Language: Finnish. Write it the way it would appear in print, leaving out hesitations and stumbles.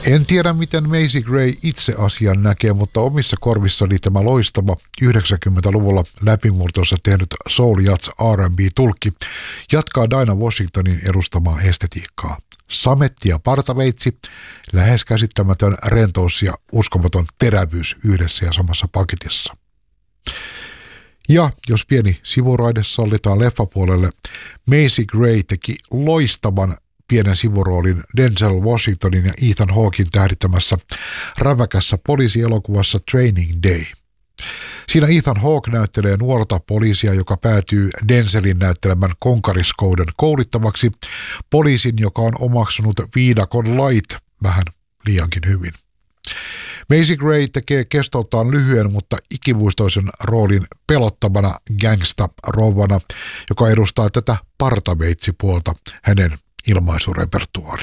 En tiedä, miten Macy Gray itse asian näkee, mutta omissa korvissani tämä loistava 90-luvulla läpimurtonsa tehnyt soul jazz R&B-tulkki jatkaa Dinah Washingtonin edustamaa estetiikkaa. Sametti ja partaveitsi, lähes käsittämätön rentous ja uskomaton terävyys yhdessä ja samassa paketissa. Ja jos pieni sivuraide sallitaan leffapuolelle, Macy Gray teki loistavan pienen sivuroolin Denzel Washingtonin ja Ethan Hawken tähdittämässä räväkässä poliisielokuvassa Training Day. Siinä Ethan Hawke näyttelee nuorta poliisia, joka päätyy Denzelin näyttelemän konkariskouden kouluttavaksi poliisin, joka on omaksunut viidakon lait vähän liiankin hyvin. Macy Gray tekee kestoltaan lyhyen, mutta ikimuistoisen roolin pelottavana gangsta-rouvana, joka edustaa tätä partaveitsipuolta hänen ilmaisurepertuaarissa.